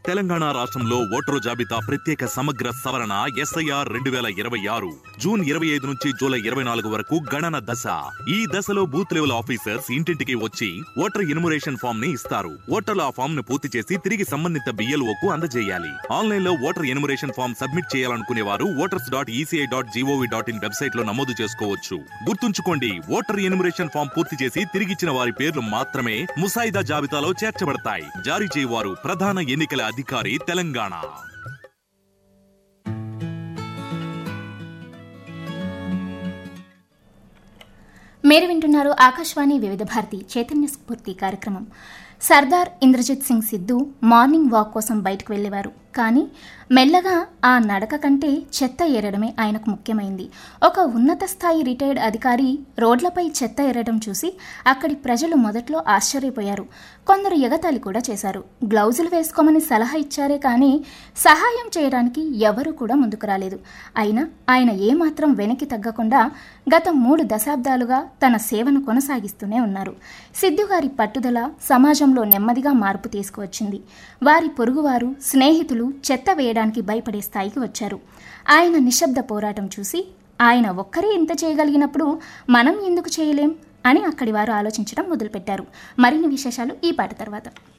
తెలంగాణ రాష్ట్రంలో ఓటరు జాబితా ప్రత్యేక సమగ్ర సవరణ SIR 2026 జూన్ 25 నుంచి జూలై 24 వరకు గణన దశ. ఈ దశలో బూత్ లెవెల్ ఆఫీసర్స్ ఇంటింటికి వచ్చి ఓటర్ ఎన్యుమరేషన్ ఫామ్ ని ఇస్తారు. ఓటర్లు ఆ ఫామ్ ను పూర్తి చేసి తిరిగి సంబంధిత BLOకు అందజేయాలి. ఆన్లైన్ లో ఓటర్ ఎన్యుమరేషన్ ఫామ్ సబ్మిట్ చేయాలనుకునే వారు voters.eci.gov.in వెబ్సైట్ లో నమోదు చేసుకోవచ్చు. గుర్తుంచుకోండి, ఓటర్ ఎన్యుమరేషన్ ఫామ్ పూర్తి చేసి తిరిగిచ్చిన వారి పేర్లు మాత్రమే ముసాయిదా జాబితాలో చేర్చబడతాయి. జారీ చేయవారు ప్రధాన ఎన్నికల అధికారి, తెలంగాణ. మీరు వింటున్నారు ఆకాశవాణి వివిధ భారతి చైతన్య స్ఫూర్తి కార్యక్రమం. సర్దార్ ఇంద్రజిత్ సింగ్ సిద్ధు మార్నింగ్ వాక్ కోసం బయటకు వెళ్లేవారు. కానీ మెల్లగా ఆ నడక కంటే చెత్త ఏరడమే ఆయనకు ముఖ్యమైంది. ఒక ఉన్నత స్థాయి రిటైర్డ్ అధికారి రోడ్లపై చెత్త ఏరడం చూసి అక్కడి ప్రజలు మొదట్లో ఆశ్చర్యపోయారు. కొందరు ఎగతాళి కూడా చేశారు. గ్లౌజులు వేసుకోమని సలహా ఇచ్చారే కానీ సహాయం చేయడానికి ఎవరూ కూడా ముందుకు రాలేదు. అయినా ఆయన ఏమాత్రం వెనక్కి తగ్గకుండా గత 3 దశాబ్దాలుగా తన సేవను కొనసాగిస్తూనే ఉన్నారు. సిద్ధు గారి పట్టుదల సమాజంలో నెమ్మదిగా మార్పు తీసుకువచ్చింది. వారి పొరుగువారు, స్నేహితులు చెత్త వేయడానికి భయపడే స్థాయికి వచ్చారు. ఆయన నిశ్శబ్ద పోరాటం చూసి ఆయన ఒక్కరే ఇంత చేయగలిగినప్పుడు మనం ఎందుకు చేయలేం అని అక్కడి వారు ఆలోచించడం మొదలుపెట్టారు. మరిన్ని విశేషాలు ఈ పాట తర్వాత.